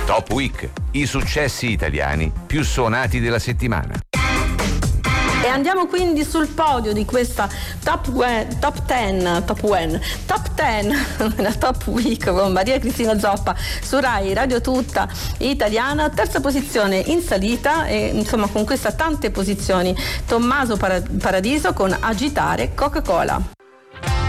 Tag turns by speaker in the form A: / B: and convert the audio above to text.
A: Top Week, i successi italiani più suonati della settimana.
B: E andiamo quindi sul podio di questa Top 10 la Top Week con Maria Cristina Zoppa su Rai Radio Tutta Italiana. Terza posizione in salita, e insomma conquista tante posizioni Tommaso Paradiso con Agitare Coca-Cola.